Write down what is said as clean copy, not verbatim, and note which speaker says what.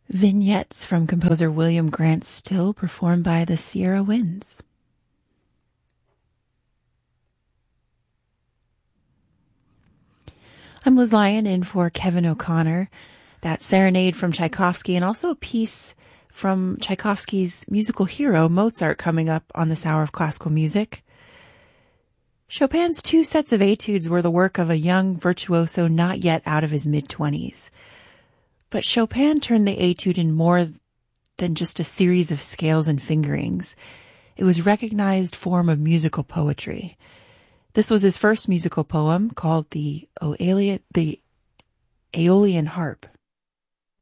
Speaker 1: Vignettes from composer William Grant Still, performed by the Sierra Winds. I'm Liz Lyon in for Kevin O'Connor. That serenade from Tchaikovsky, and also a piece from Tchaikovsky's musical hero, Mozart, coming up on this hour of classical music. Chopin's two sets of etudes were the work of a young virtuoso not yet out of his mid-20s. But Chopin turned the etude in more than just a series of scales and fingerings. It was a recognized form of musical poetry. This was his first musical poem, called the Aeolian Harp.